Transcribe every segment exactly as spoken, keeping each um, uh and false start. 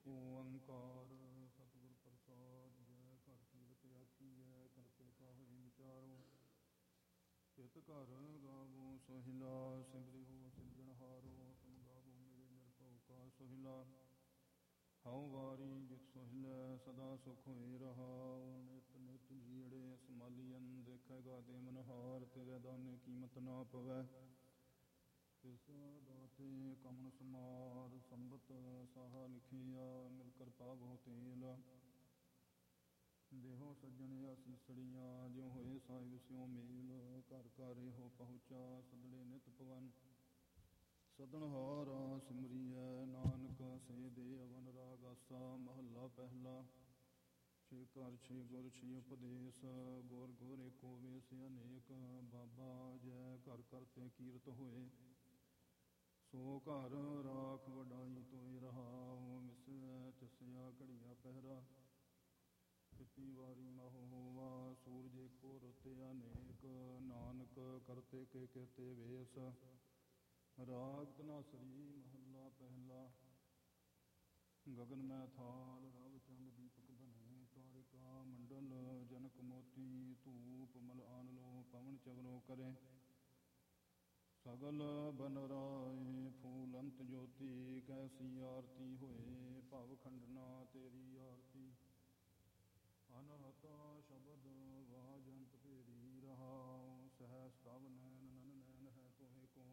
ਇਕ ਓੰਕਾਰ ਸਤਿਗੁਰ ਪ੍ਰਸਾਦਿ। ਜੈ ਘਰ ਕੀਰਤ ਆਖੀਐ ਕਰਤੇ ਕਾਹੇ ਵਿਚਾਰੋ। ਚਿਤ ਘਰ ਗਾਵੋ ਸੋਹਿਲਾ ਸਿਮਰਿਓ ਸਿਰਜਣਹਾਰੋ। ਤੁਮ ਗਾਵੋ ਮੇਰੇ ਨਿਰਭਉ ਕਾ ਸੋਹਿਲਾ। ਹਉ ਵਾਰੀ ਜਿਤ ਸੋਹਿਲੈ ਸਦਾ ਸੁਖ ਹੋਏ ਰਹਾਉ। ਨਿਤ ਨਿਤ ਜੀੜੇ ਸਮਾਲੀਅਨ ਦੇਖੇਗਾ ਦੇ ਮਨਹਾਰ। ਤੇਰੇ ਦਾਨੇ ਕੀਮਤ ਨਾ ਪਵੈ ਤਿਸ ਦਾਤੇ ਕਮਨ ਸਮਾਰ। ਸੰਬਤ ਸਾਹਾ ਲਿਖਿਆ ਮਿਲ ਕਰ ਪਾਵੋ ਤੇਲ। ਦੇਹੋ ਸੱਜਣ ਅਸੀਸੜੀਆਂ ਜਿਉ ਹੋਏ ਸਾਹਿਬ ਸਿਉ ਮੇਲ। ਘਰ ਘਰ ਇਹੋ ਪਹੁੰਚਾ ਸਦੜੇ ਨਿਤ ਪਵਨ। ਸਦਨਹਾਰਾ ਸਿਮਰਿਐ ਨਾਨਕ ਸੇ ਦੇ ਅਵਨ। ਰਾਗ ਆਸਾ ਮਹੱਲਾ ਪਹਿਲਾ। ਛੇ ਘਰ ਛੇ ਗੁਰ ਛੇ ਉਪਦੇਸ। ਗੁਰ ਗੁਰ ਏਕੋ ਵੇਸ ਅਨੇਕ। ਬਾਬਾ ਜੈ ਘਰ ਕਰਤੇ ਕੀਰਤ ਹੋਏ। ਸੋ ਘਰ ਰਾਖ ਵਡਾਈ ਤੋਇ ਰਹਾਉ। ਵਿਸਵੈ ਤਿਸਇਆ ਘੜੀਆ ਪਹਿਰਾ। ਤਿਤੀ ਵਾਰੀ ਮਹੁ ਹੋਵਾ ਸੂਰਜ ਏਕੋ ਰੁੱਤ ਅਨੇਕ। ਨਾਨਕ ਕਰਤੇ ਕੇ ਕੇਤੇ ਵੇਸ। ਰਾਗ ਧਨਾਸਰੀ ਮਹੱਲਾ ਪਹਿਲਾ। ਗਗਨ ਮੈਂ ਥਾਲ ਰਵ ਚੰਦ ਦੀਪਕ ਬਨੇ। ਤਾਰਿਕਾ ਮੰਡਲ ਜਨਕ ਮੋਤੀ। ਧੂਪ ਮਲ ਆਨ ਲੋ ਪਵਨ ਚਵਰੋ ਕਰੇ। ਸਗਲ ਬਨ ਰਾਏ ਫੂਲ ਅੰਤ ਜੋਤੀ। ਕੈਸੀ ਆਰਤੀ ਹੋਏ ਭਵ ਖੰਡਨਾ ਤੇਰੀ ਆਰਤੀ। ਅਨਹਤਾ ਸ਼ਬਦ ਵਾਜੰਤ ਭੇਰੀ ਰਹਾਉ। ਸਹਸ ਤਵ ਨੈਨ ਨਨ ਨੈਨ ਹੈ ਤੋਹਿ ਕੋ।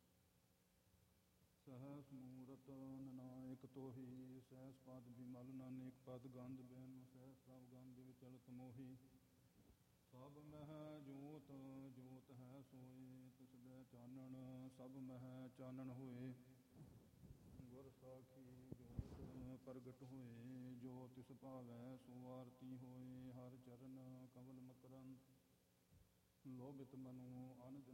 ਸਹਸ ਮੂਰਤ ਨਨਾਇਕ ਤੋਹੀ। ਸਹਸ ਪਦ ਬਿਮਲ ਨਾਨਕ ਪਦ ਗੰਧ ਬਿਨ। ਸਹਸ ਤਵ ਗੰਧ ਵਿਚਲਤ ਮੋਹੀ। ਸਭ ਮਹਿ ਜੋਤ ਜੋਤ ਹੈ ਸੋਏ। ਤਿਸਦੈ ਚਾਨਣ ਸਭ ਮਹਿ ਚਾਨਣ ਹੋਏ। ਗੁਰ ਸਾਖੀ ਜੋਤ ਪ੍ਰਗਟ ਹੋਏ। ਜੋ ਤਿਸ ਭਾਵੈ ਸੋ ਆਰਤੀ ਹੋਏ। ਹਰ ਚਰਨ ਕਮਲ ਮਕਰੰਦ ਲੋਭਿਤ ਮਨੋ ਅਨ